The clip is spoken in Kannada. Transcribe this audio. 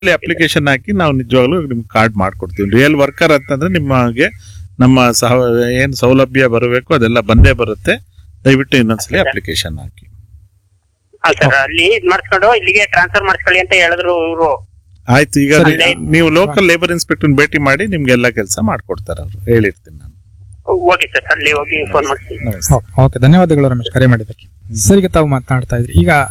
ಅಪ್ಲಿಕೇಶನ್ ಹಾಕಿ ನಾವು ನಿಜವಾಗ್ಲೂ ನಿಮ್ಗೆ ಕಾರ್ಡ್ ಮಾಡ್ಕೊಡ್ತೀವಿ. ರಿಯಲ್ ವರ್ಕರ್ ಅಂತಂದ್ರೆ ನಿಮಗೆ ನಮ್ಮ ಏನ್ ಸೌಲಭ್ಯ ಬರಬೇಕು ಅದೆಲ್ಲ ಬಂದೇ ಬರುತ್ತೆ. ದಯವಿಟ್ಟು ಇನ್ನೊಂದ್ಸಲಿ ಅಪ್ಲಿಕೇಶನ್ ಹಾಕಿ. ಸರ್ ಅಲ್ಲಿ ಇದ್ ಮಾಡಿಸ್ಕೊಂಡು ಇಲ್ಲಿಗೆ ಟ್ರಾನ್ಸ್ಫರ್ ಮಾಡಿಸ್ಕೊಳ್ಳಿ ಅಂತ ಹೇಳಿದ್ರು ಇವರು. ಆಯ್ತು, ಈಗ ನೀವು ಲೋಕಲ್ ಲೇಬರ್ ಇನ್ಸ್ಪೆಕ್ಟರ್ ಭೇಟಿ ಮಾಡಿ ನಿಮ್ಗೆಲ್ಲ ಕೆಲಸ ಮಾಡ್ಕೊಡ್ತಾರೆ ಅವರು, ಹೇಳಿರ್ತೀನಿ ನಾನು. ಓಕೆ ಸರ್, ಅಲ್ಲಿ ಹೋಗಿ ಫೋನ್ ಮಾಡ್ತೀನಿ. ಓಕೆ, ಧನ್ಯವಾದಗಳು ರಮೇಶ್ ಕರೆ ಮಾಡಿದ್ದಕ್ಕೆ. ಸರಿಗೆ ತಾವು ಮಾತನಾಡ್ತಾ ಇದ್ರಿ. ಈಗ